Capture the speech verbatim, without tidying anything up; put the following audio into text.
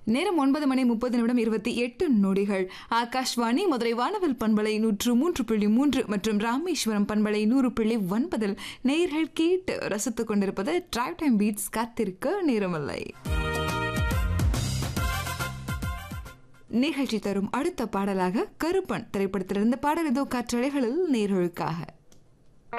நேரம் ஒன்பது மணி முப்பது நிமிடம் இருபத்தி எட்டு நொடிகள். ஆகாஷ்வாணி மதுரை வானவில் பண்பலை நூற்று மூன்று புள்ளி மூன்று மற்றும் ராமேஸ்வரம் பண்பலை நூறு புள்ளி ஒன்பதில் நேயர்கள் கேட்டு ரசித்துக் கொண்டிருப்பது டிரைவ் டைம் பீட்ஸ். காத்திருக்க நேரமில்லை. நிகழ்ச்சி தரும் அடுத்த பாடலாக கருப்பன் திரைப்படத்திலிருந்து பாடல் இதோ காற்றலைகளில் நேர்களுக்காக.